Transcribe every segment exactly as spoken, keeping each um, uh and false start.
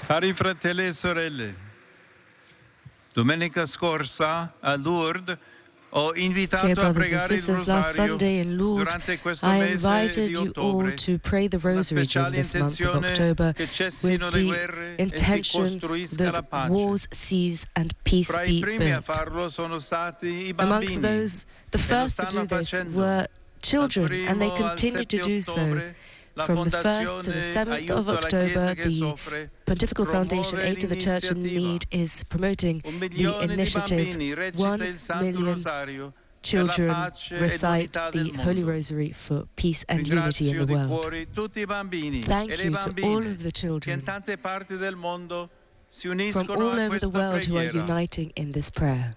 Cari fratelli e sorelle, domenica scorsa a Lourdes ho invitato Dear a brothers and pregare il sisters, last rosario Sunday in Lourdes, durante questo I mese invited di you all ottobre, to pray the con la rosary during speciale this month of intenzione October che with cessino le the guerre e si intention costruisca la that pace. wars cease and peace Fra i be primi a built. farlo sono stati i Amongst bambini those, the e lo first to stanno do this facendo. were Dal children, and they primo al continue to sette do so. ottobre la From the first to the Fondazione seventh of Aiuto alla Chiesa October, che the soffre Pontifical Foundation promuove Aid to the Church in l'iniziativa. Need is promoting Un the milione di initiative. bambini recita One il Santo million Rosario per la children pace e recite l'unità the del Holy mondo. Rosary for peace and unity in Ringrazio the di world. cuore tutti i bambini Thank e le you to all bambine of the che children in tante parti del mondo si from uniscono all a over the questa world who are preghiera. uniting in this prayer.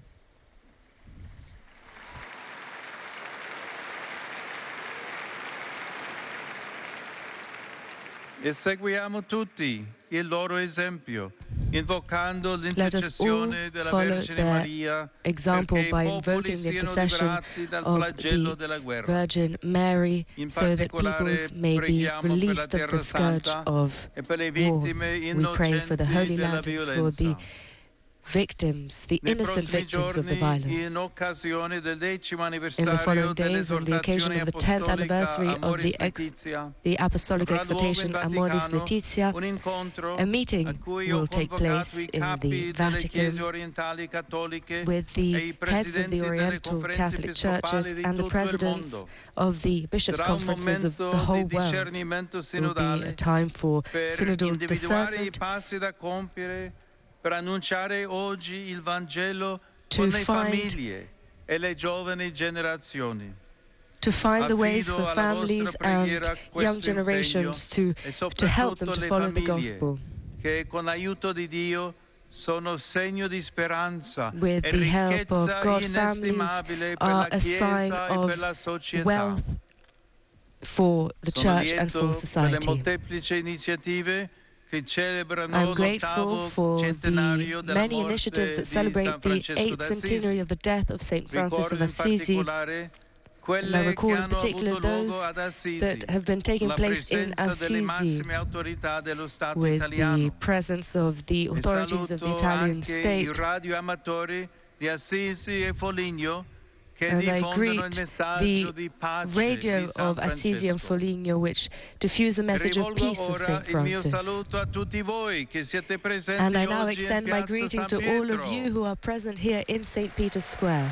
E seguiamo tutti il loro esempio, invocando Let us all l'intercessione della follow Vergine their Maria example perché i by popoli invoking the siano intercession liberati dal of flagello the della guerra. Virgin Mary, In so that particolare peoples may be preghiamo per la released of Terra the scourge Santa of e per le war. vittime We pray for the innocenti Holy della Land and for the violenza. victims, the Nei innocent prossimi victims of the giorni, violence. in occasione del decimo In the anniversario following days, on the occasion dell'esortazione of the tenth apostolica anniversary of Amoris the, ex, Laetitia, the apostolic avrà luogo in exhortation Amoris Vaticano Laetitia, un incontro a meeting a cui will ho take convocato place i in capi the delle chiese Vatican orientali cattoliche with e i the heads of presidenti the delle Oriental conferenze Catholic churches episcopali di and the tutto il presidents mondo. of the bishops' Sarà un conferences of the momento whole di world. discernimento It will be a sinodale time for per synodal individuare i discernment, passi da compiere per annunciare oggi il Vangelo to con le find famiglie e le giovani generazioni. to find the ways Affido for alla families vostra and preghiera young questo generations to, e to help them soprattutto to le follow the famiglie gospel. che con l'aiuto di Dio sono segno di speranza With e the help of ricchezza God, inestimabile families per la are a sign Chiesa e of per la società. wealth for the Sono church and for lieto per le society. molteplici iniziative che celebrano I'm l'ottavo grateful for centenario the della many initiatives morte that di San celebrate the Francesco eighth centenary d'Assisi. of the death of Saint Francis of Ricordo in Assisi, particolare and I quelle recall che in hanno particular avuto luogo those ad Assisi, that have been taking la place in presenza delle Assisi, massime autorità dello Stato with the italiano. presence of the E authorities of the saluto Italian anche i state. radioamatori di Assisi e Foligno che And I diffondono il greet messaggio the di pace radio di San of Assisi and Francesco. Foligno, which diffuse a message of Rivolgo peace of ora Saint il mio Francis. saluto a tutti voi che siete presenti And I now oggi in extend my Piazza greeting San to all of Pietro. you who are present here in Saint Peter's Square.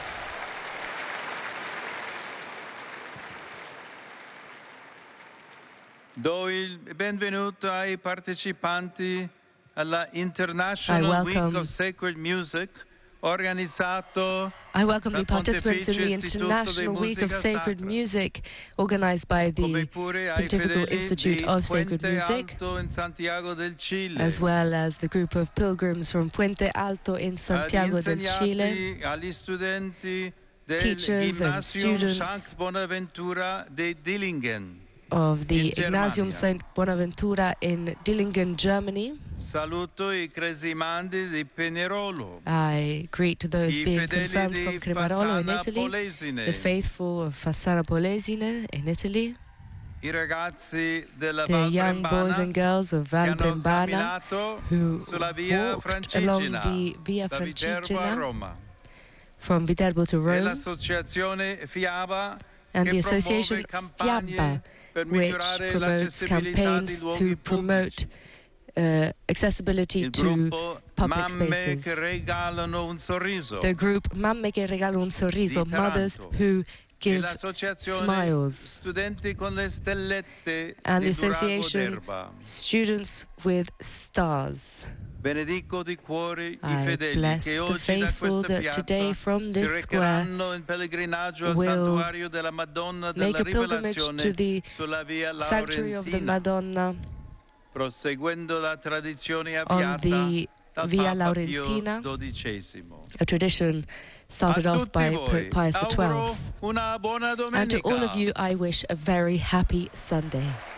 Do il benvenuto ai partecipanti alla I International Week welcome- of Sacred Music, organizzato I welcome the dal participants in the Pontificio Istituto di International Week of Musica Sacred Sacra, Music, organized by come the pure ai Pontifical fedeli Institute di of Sacred Puente Music, Alto in Santiago del Cile, as well as the group of pilgrims from Puente Alto in agli Santiago del Cile, insegnanti, agli studenti del teachers and Gymnasium students Sankt Bonaventura di Dillingen. of the in Ignatium Germania. Saint Bonaventura in Dillingen, Germany. Saluto i cresimandi di Pinerolo, I greet those i being fedeli confirmed di from Cremarolo in Fassana Italy, Polesine, the faithful of Fassana Polesine in Italy, i ragazzi della the Val young boys Brembana and girls of che Val hanno Brembana camminato who sulla via walked along Francigena the Via da Viterbo a Francigena Roma, from Viterbo to e Rome, l'associazione FIABA and the che association promuove campagne FIABBA, per which migliorare promotes l'accessibilità campaigns di luoghi to promote pubblici. uh, accessibility Il to gruppo public Mamme spaces. che regalano un sorriso The group Mamme che regalano un sorriso, di mothers Taranto, who e give l'associazione smiles, Studenti con le stellette and the di Durago association d'Erba. Students with Stars. Benedico di cuore i I fedeli bless che the oggi da faithful questa that today piazza from si this square recheranno in pellegrinaggio al will santuario della Madonna make della a pilgrimage to Rivelazione the sulla via Sanctuary of the Laurentina, Madonna proseguendo la tradizione on avviata the dal Via Papa Pio Laurentina, dodicesimo. a tradition started A off tutti by voi Pope Pius the auguro twelfth. una buona And to all of domenica. you, I wish a very happy Sunday.